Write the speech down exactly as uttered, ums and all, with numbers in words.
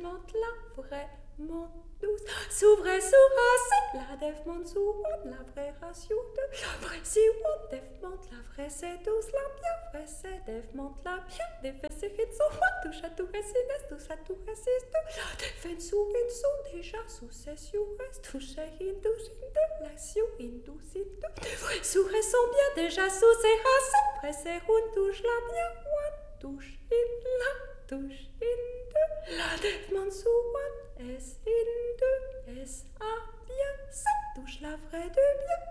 monte la vraie monte douce. S'ouvrait sous racine, la def monte sous one, la vraie ratio de la vraie si one, def monte la vraie c'est douce, la bien vraie c'est def monte la bien, def c'est hit sous one, touche à tout racine, touche à tout raciste, la def en sous une sont déjà sous c'est sous reste, touche à une douce une de la sous une douce une de, sous reste sont bien déjà sous ces racines, vrai c'est une touche la bien, one touche une la touche une de, la def monte sous one. S une deux, S A bien, ça touche la vraie de bien,